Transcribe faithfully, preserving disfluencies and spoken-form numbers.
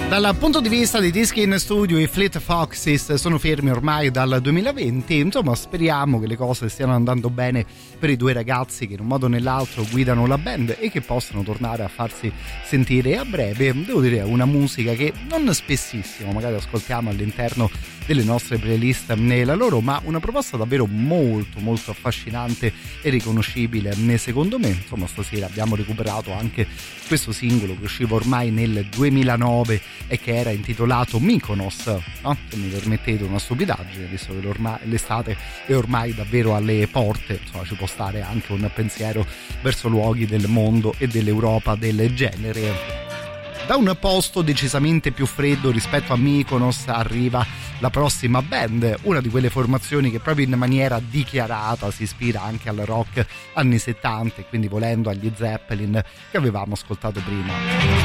Dal punto di vista dei dischi in studio, i Fleet Foxes sono fermi ormai dal duemilaventi, insomma speriamo che le cose stiano andando bene per i due ragazzi che in un modo o nell'altro guidano la band e che possano tornare a farsi sentire a breve. Devo dire, una musica che non spessissimo magari ascoltiamo all'interno delle nostre playlist nella loro, ma una proposta davvero molto molto affascinante e riconoscibile secondo me. Insomma, stasera abbiamo recuperato anche questo singolo che usciva ormai nel duemilanove e che era intitolato Mykonos, no? Se mi permettete una stupidaggine, visto che l'estate è ormai davvero alle porte, insomma ci può stare anche un pensiero verso luoghi del mondo e dell'Europa del genere. Da un posto decisamente più freddo rispetto a Mykonos arriva la prossima band, una di quelle formazioni che proprio in maniera dichiarata si ispira anche al rock anni settanta e quindi volendo agli Zeppelin che avevamo ascoltato prima.